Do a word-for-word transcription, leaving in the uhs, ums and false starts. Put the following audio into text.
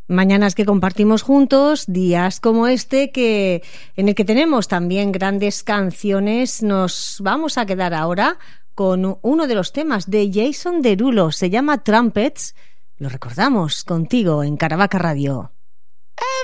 Mañanas que compartimos juntos, días como este que en el que tenemos también grandes canciones. Nos vamos a quedar ahora con uno de los temas de Jason Derulo, se llama Trumpets. Lo recordamos contigo en Caravaca Radio.